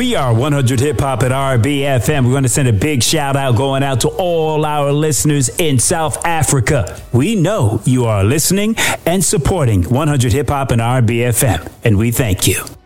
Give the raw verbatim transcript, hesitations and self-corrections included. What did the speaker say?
We are one hundred Hip Hop at R B F M. We're going to send a big shout out going out to all our listeners in South Africa. We know you are listening and supporting one hundred Hip Hop and R B F M, and we thank you.